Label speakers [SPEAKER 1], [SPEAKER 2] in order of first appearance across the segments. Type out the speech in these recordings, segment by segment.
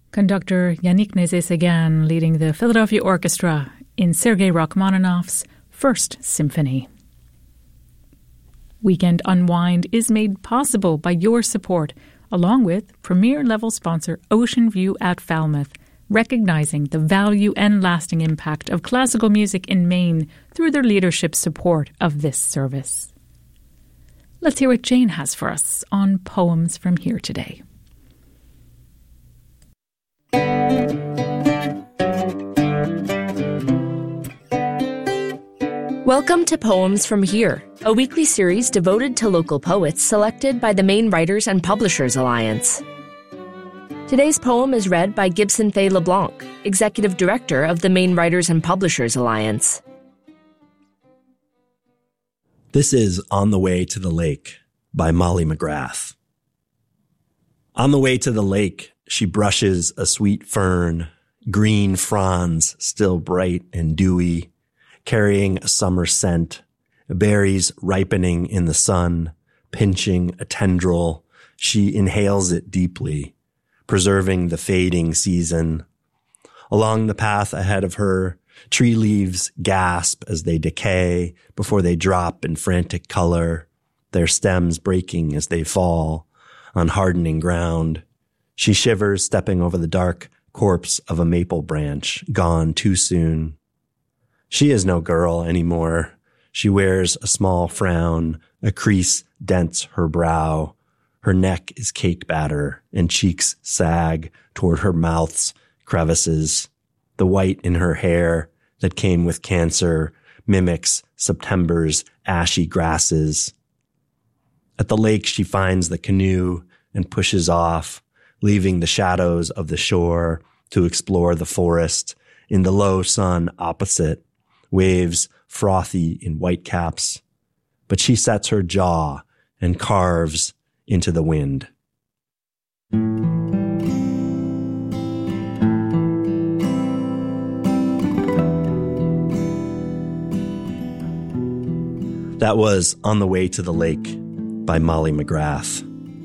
[SPEAKER 1] Conductor Yannick Nézet-Séguin leading the Philadelphia Orchestra in Sergei Rachmaninoff's First Symphony. Weekend Unwind is made possible by your support, along with premier-level sponsor Ocean View at Falmouth, recognizing the value and lasting impact of classical music in Maine through their leadership support of this service. Let's hear what Jane has for us on Poems from Here today.
[SPEAKER 2] Welcome to Poems from Here, a weekly series devoted to local poets selected by the Maine Writers and Publishers Alliance. Today's poem is read by Gibson Fay LeBlanc, Executive Director of the Maine Writers and Publishers Alliance.
[SPEAKER 3] This is On the Way to the Lake by Molly McGrath. On the way to the lake, she brushes a sweet fern, green fronds still bright and dewy, carrying a summer scent, berries ripening in the sun, pinching a tendril. She inhales it deeply, preserving the fading season. Along the path ahead of her, tree leaves gasp as they decay before they drop in frantic color, their stems breaking as they fall on hardening ground. She shivers, stepping over the dark corpse of a maple branch, gone too soon. She is no girl anymore. She wears a small frown, a crease dents her brow. Her neck is cake batter, and cheeks sag toward her mouth's crevices. The white in her hair that came with cancer mimics September's ashy grasses. At the lake, she finds the canoe and pushes off, leaving the shadows of the shore to explore the forest in the low sun opposite, waves frothy in whitecaps. But she sets her jaw and carves into the wind. That was On the Way to the Lake by Molly McGrath.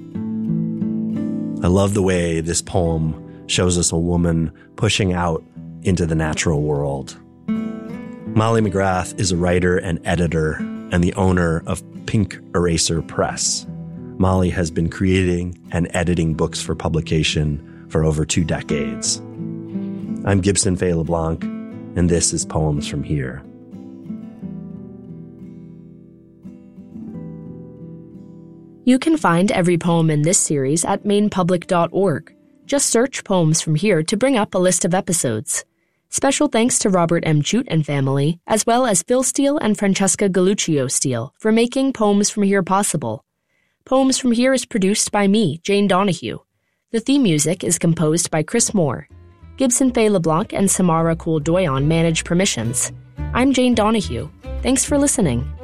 [SPEAKER 3] I love the way this poem shows us a woman pushing out into the natural world. Molly McGrath is a writer and editor and the owner of Pink Eraser Press. Molly has been creating and editing books for publication for over 2 decades. I'm Gibson Fay LeBlanc, and this is Poems from Here.
[SPEAKER 2] You can find every poem in this series at mainepublic.org. Just search Poems from Here to bring up a list of episodes. Special thanks to Robert M. Chute and family, as well as Phil Steele and Francesca Galluccio Steele for making Poems from Here possible. Poems from Here is produced by me, Jane Donahue. The theme music is composed by Chris Moore. Gibson Fay LeBlanc and Samara Kool-Doyon manage permissions. I'm Jane Donahue. Thanks for listening.